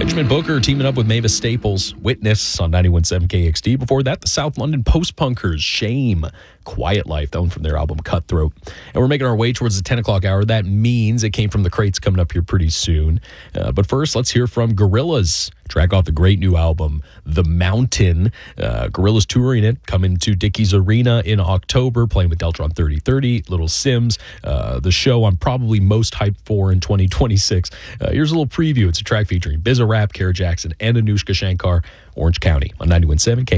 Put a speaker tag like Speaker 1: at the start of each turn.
Speaker 1: Benjamin Booker teaming up with Mavis Staples, Witness on 91.7 KXD. Before that, the South London Post-Punkers, Shame, Quiet Life, that one from their album Cutthroat. And we're making our way towards the 10 o'clock hour. That means it came from the crates coming up here pretty soon. But first, let's hear from Gorillaz. Track off the great new album, The Mountain. Gorillaz touring it, coming to Dickies Arena in October, playing with Deltron 3030, Little Sims, the show I'm probably most hyped for in 2026. Here's a little preview. It's a track featuring Bizarrap, Kara Jackson, and Anushka Shankar, Orange County on 91.7 K.